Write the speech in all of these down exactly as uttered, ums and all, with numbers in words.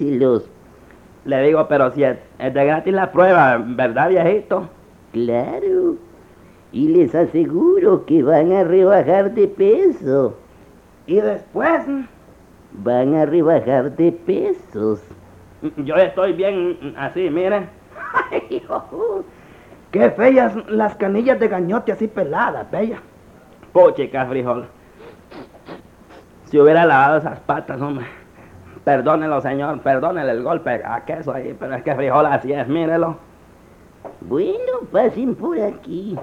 lléveselos. Le digo, pero si es, es de gratis la prueba, ¿verdad, viejito? Claro. Y les aseguro que van a rebajar de peso. Y después, Van a rebajar de pesos. yo estoy bien así, mire. Ay, oh, qué feas las canillas de gañote así peladas, bella. Puchica, frijol. Si hubiera lavado esas patas, hombre. Perdónelo, señor, perdónele el golpe a queso ahí, pero es que frijol así es, mírelo. Bueno, pasen por aquí.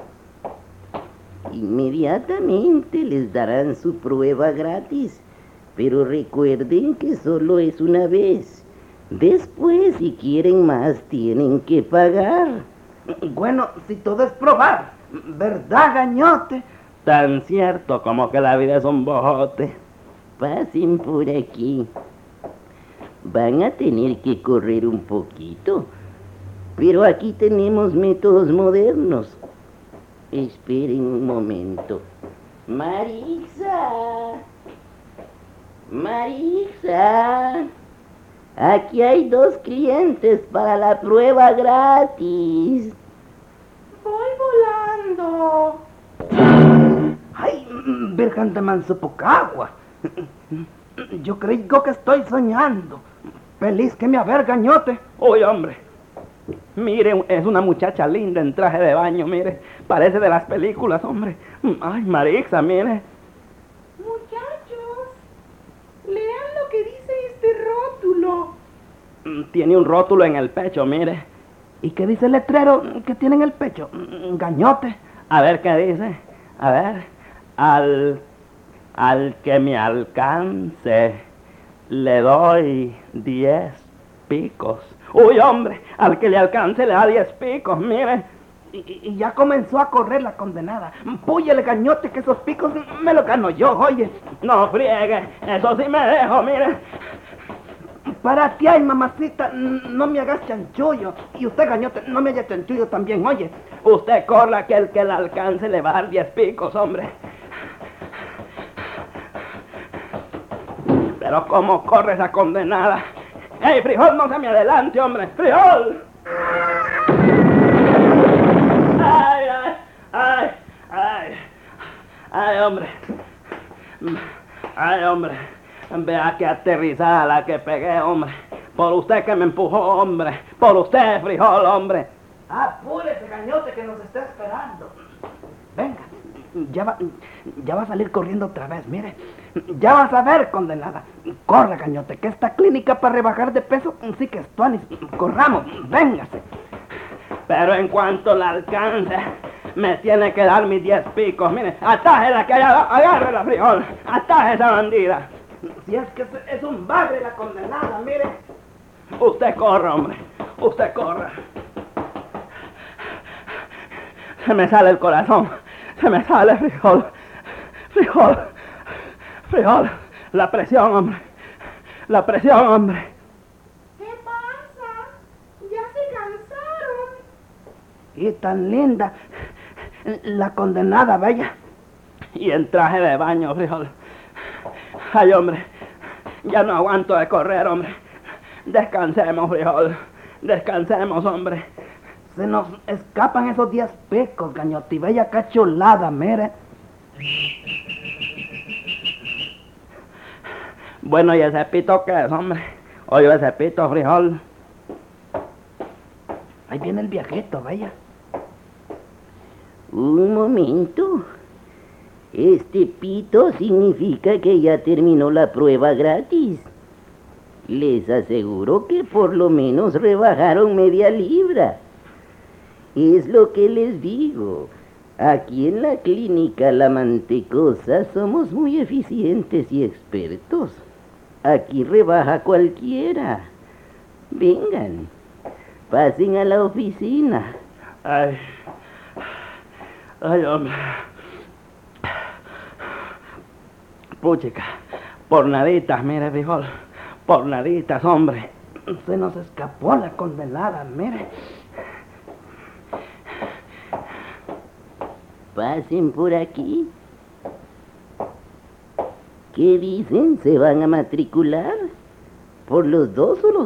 Inmediatamente les darán su prueba gratis, pero recuerden que solo es una vez. Después, si quieren más, tienen que pagar. Bueno, si todo es probar, ¿verdad, gañote? Tan cierto como que la vida es un bojote. Pasen por aquí. Van a tener que correr un poquito, pero aquí tenemos métodos modernos. Esperen un momento. Marixa, Marixa, aquí hay dos clientes para la prueba gratis. Voy volando. Ay, virgen de Mansopocagua. Yo creo que estoy soñando. Feliz que me haber, gañote. Uy, hombre. Mire, es una muchacha linda en traje de baño, mire. Parece de las películas, hombre. Ay, Marixa, mire. Muchachos, lean lo que dice este rótulo. Tiene un rótulo en el pecho, mire. ¿Y qué dice el letrero que tiene en el pecho? Gañote. A ver qué dice. A ver. Al, al que me alcance, le doy diez picos. Uy, hombre, al que le alcance le da diez picos, mire. Y, y ya comenzó a correr la condenada. Púyele, gañote, que esos picos me los gano yo, oye. No friegue, eso sí me dejo, mire. Para ti, ay, mamacita, no me hagas chanchullo. Y usted, gañote, no me haga chanchullo también, oye. Usted corra que el que le alcance le va a dar diez picos, hombre. Pero cómo corre esa condenada. ¡Ey, frijol, no se me adelante, hombre! ¡Frijol! ¡Ay, ay, ay, ay! ¡Ay, hombre! ¡Ay, hombre! Vea qué aterrizada la que pegué, hombre. Por usted que me empujó, hombre. Por usted, frijol, hombre. Apúrese, gañote, que nos está esperando. Venga, ya va, ya va a salir corriendo otra vez, mire. Ya vas a ver, condenada. Corra, gañote, que esta clínica para rebajar de peso sí que es tuanis. Corramos, véngase. Pero en cuanto la alcance, me tiene que dar mis diez picos. Mire, atájela que allá, agárrela, frijol. Ataje esa bandida. Si es que es un bagre la condenada, mire. Usted corra, hombre. Usted corra. Se me sale el corazón. Se me sale, frijol. Frijol. Frijol. La presión, hombre. La presión, hombre. ¿Qué pasa? ¿Ya se cansaron? Y tan linda. La condenada, bella. Y en traje de baño, frijol. Ay, hombre. Ya no aguanto de correr, hombre. Descansemos, frijol. Descansemos, hombre. Se nos escapan esos diez picos, gañote. Y bella cacholada, mire. Bueno, ¿y ese pito qué es, hombre? Oye, ese pito, frijol. Ahí viene el viejito, vaya. Un momento. Este pito significa que ya terminó la prueba gratis. Les aseguro que por lo menos rebajaron media libra. Es lo que les digo. Aquí en la clínica La Mantecosa somos muy eficientes y expertos. Aquí rebaja cualquiera. Vengan, pasen a la oficina. Ay, ay, hombre. Puchica, por naditas, mire, frijol. Por naditas, hombre. Se nos escapó la condenada, mire. Pasen por aquí. ¿Qué dicen? ¿Se van a matricular? ¿Por los dos o los